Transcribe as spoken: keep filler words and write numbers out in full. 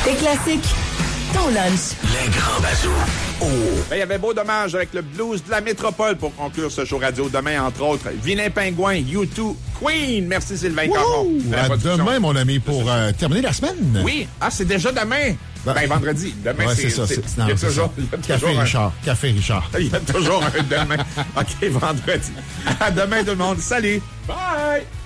Les classiques, ton lunch. Les grands bazous. Oh! Ben, il y avait beau dommage avec le blues de la métropole pour conclure ce show radio. Demain, entre autres, Vilain Pingouin, U deux, Queen. Merci Sylvain Caron. À demain, mon ami, pour euh, terminer la semaine. Oui. Ah, c'est déjà demain. Ben, ben vendredi. Demain, ouais, c'est, c'est ça. c'est, c'est, il y a non, toujours, c'est il y a Café toujours Richard. Un, Café Richard. Il y a toujours un demain. OK, vendredi. À demain, tout le monde. Salut. Bye!